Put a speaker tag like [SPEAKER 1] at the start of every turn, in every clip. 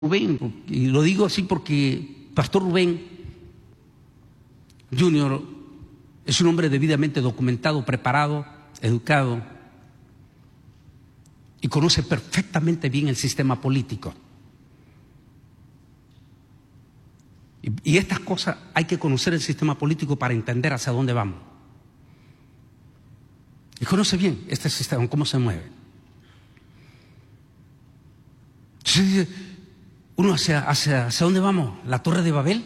[SPEAKER 1] Rubén, y lo digo así porque Pastor Rubén Jr. es un hombre debidamente documentado, preparado, educado y conoce perfectamente bien el sistema político. Y estas cosas hay que conocer el sistema político para entender hacia dónde vamos. Y conoce bien este sistema, cómo se mueve. Entonces, uno hacia dónde vamos, la Torre de Babel.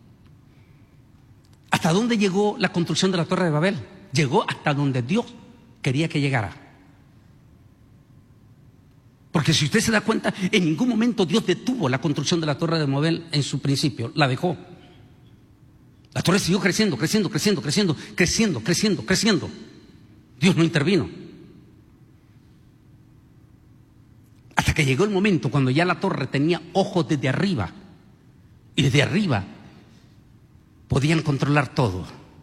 [SPEAKER 1] ¿Hasta dónde llegó la construcción de la Torre de Babel? Llegó hasta donde Dios quería que llegara. Porque si usted se da cuenta, en ningún momento Dios detuvo la construcción de la Torre de Babel en su principio, la dejó. La torre siguió creciendo, creciendo, creciendo, creciendo, creciendo, creciendo, creciendo. Dios no intervino. Hasta que llegó el momento cuando ya la torre tenía ojos desde arriba. Y desde arriba podían controlar todo.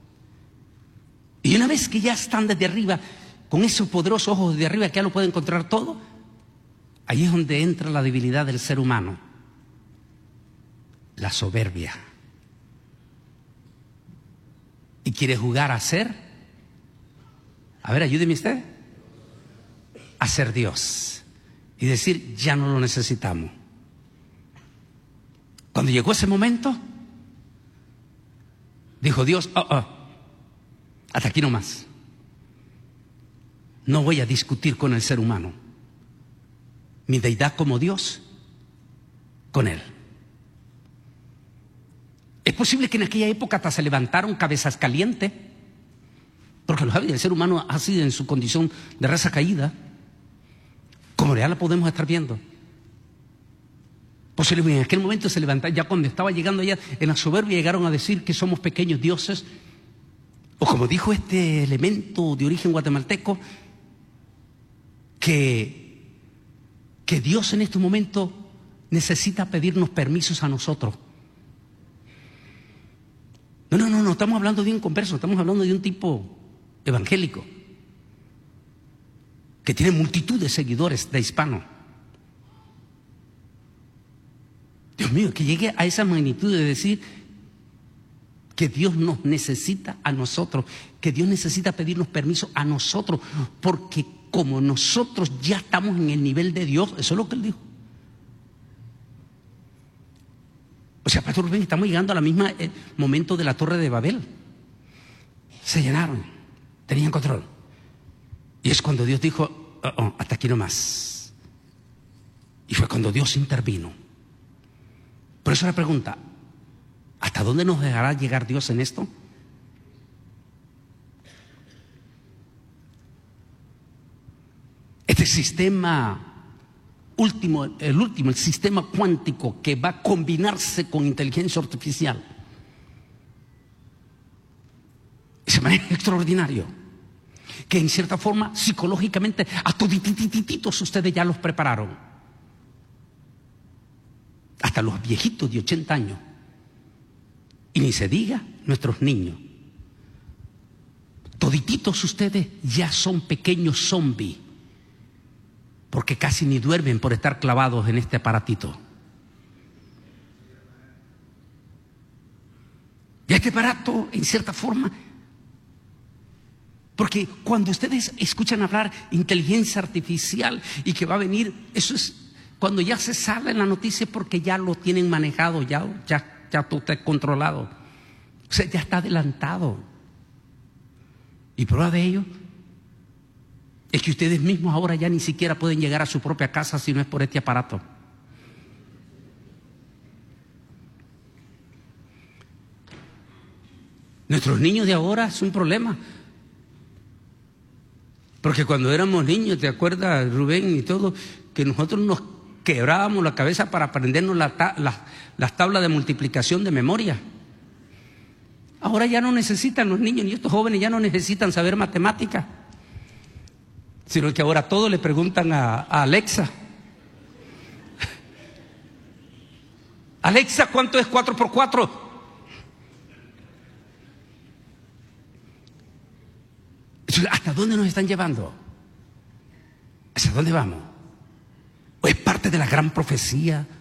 [SPEAKER 1] Y una vez que ya están desde arriba, con esos poderosos ojos desde arriba que ya lo pueden controlar todo, ahí es donde entra la debilidad del ser humano, la soberbia. Y quiere jugar a ser, a ver, ayúdeme usted, a ser Dios. Y decir, ya no lo necesitamos. Cuando llegó ese momento, dijo Dios, hasta aquí nomás. No voy a discutir con el ser humano. Mi deidad como Dios, con él. Es posible que en aquella época hasta se levantaron cabezas calientes, porque el ser humano ha sido en su condición de raza caída, como ya la podemos estar viendo. Posiblemente en aquel momento se levantaron, ya cuando estaba llegando allá en la soberbia, llegaron a decir que somos pequeños dioses, o como dijo este elemento de origen guatemalteco, que Dios en este momento necesita pedirnos permisos a nosotros. No, estamos hablando de un converso, estamos hablando de un tipo evangélico que tiene multitud de seguidores de hispanos. Dios mío, que llegue a esa magnitud de decir que Dios nos necesita a nosotros, que Dios necesita pedirnos permiso a nosotros, porque como nosotros ya estamos en el nivel de Dios, eso es lo que él dijo. O sea, Pastor Rubén, estamos llegando al mismo momento de la Torre de Babel. Se llenaron, tenían control. Y es cuando Dios dijo, hasta aquí nomás. Y fue cuando Dios intervino. Por eso la pregunta, ¿hasta dónde nos dejará llegar Dios en esto? Este sistema el sistema cuántico que va a combinarse con inteligencia artificial, ese manejo extraordinario, que en cierta forma psicológicamente a todititos ustedes ya los prepararon, hasta los viejitos de 80 años, y ni se diga nuestros niños. Todititos ustedes ya son pequeños zombies, porque casi ni duermen por estar clavados en este aparatito. Y este aparato, en cierta forma, porque cuando ustedes escuchan hablar inteligencia artificial y que va a venir, eso es cuando ya se sale en la noticia, porque ya lo tienen manejado, ya todo está controlado. O sea, ya está adelantado. Y prueba de ello es que ustedes mismos ahora ya ni siquiera pueden llegar a su propia casa si no es por este aparato. Nuestros niños de ahora es un problema. Porque cuando éramos niños, ¿te acuerdas, Rubén y todo? Que nosotros nos quebrábamos la cabeza para aprendernos las tablas de multiplicación de memoria. Ahora ya no necesitan los niños, ni estos jóvenes ya no necesitan saber matemáticas, sino que ahora todo le preguntan a Alexa. Alexa, ¿cuánto es 4 por 4? ¿Hasta dónde nos están llevando? ¿Hacia dónde vamos? ¿O es parte de la gran profecía